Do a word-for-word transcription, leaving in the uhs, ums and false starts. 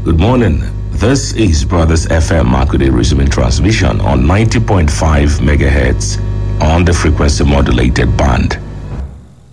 Good morning. This is Brothers F M Makude resuming transmission on ninety point five megahertz on the frequency modulated band.